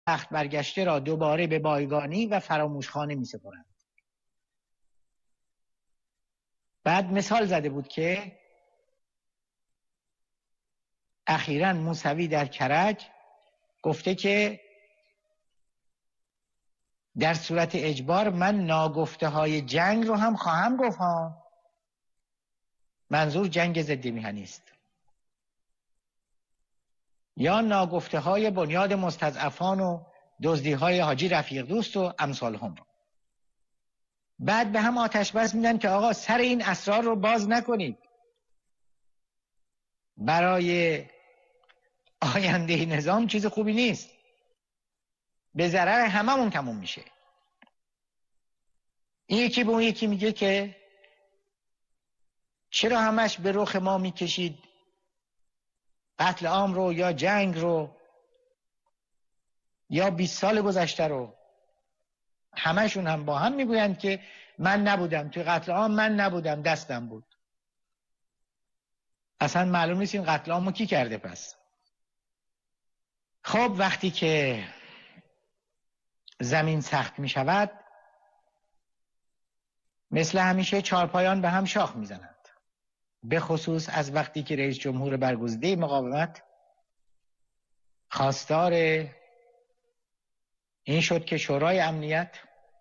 تخت برگشته را دوباره به بایگانی و فراموشخانه می سپارند. بعد مثال زده بود که اخیراً موسوی در کرج گفته که در صورت اجبار من ناگفته های جنگ رو هم خواهم گفت ها. منظور جنگ ضد میهنی است، یا ناگفته های بنیاد مستضعفان و دزدی های حاجی رفیق دوست و امثال هم. بعد به هم آتش بس میدن که آقا سر این اسرار رو باز نکنید، برای آینده نظام چیز خوبی نیست، به ضرر هممون تموم میشه. این یکی به اون یکی میگه که چرا همش به رخ ما میکشید قتل عام رو یا جنگ رو یا 20 سال گذشته رو. همشون هم با هم میگویند که من نبودم توی قتل عام، من نبودم دستم بود. اصلا معلوم نیست این قتل عامو کی کرده. پس خب وقتی که زمین سخت می شود مثل همیشه چارپایان به هم شاخ می زنند، به خصوص از وقتی که رئیس جمهور برگزیده مقاومت خواستار این شد که شورای امنیت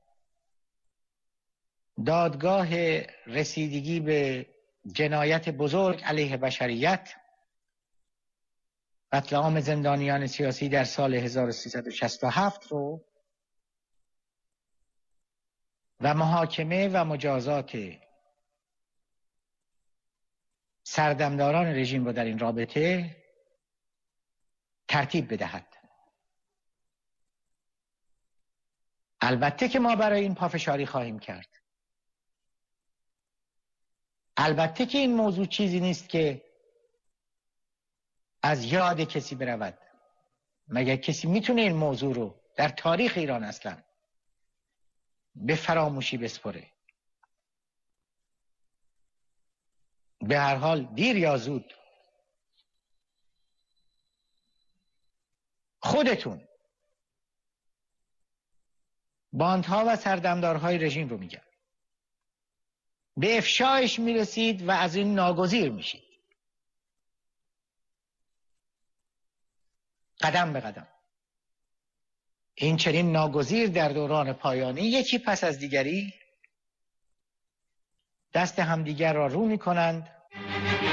دادگاه رسیدگی به جنایت بزرگ علیه بشریت، قتل عام زندانیان سیاسی در سال 1367 رو و محاکمه و مجازات سردمداران رژیم رو در این رابطه ترتیب بدهد. البته که ما برای این پافشاری خواهیم کرد. البته که این موضوع چیزی نیست که از یاد کسی برود. مگر کسی میتونه این موضوع رو در تاریخ ایران اصلا به فراموشی بسپره؟ به هر حال دیر یا زود خودتون باندها و سردمدارهای رژیم رو میگن به افشایش میرسید و از این ناگزیر میشید، قدم به قدم. این چنین ناگزیر در دوران پایانی یکی پس از دیگری دست همدیگر را رو میکنند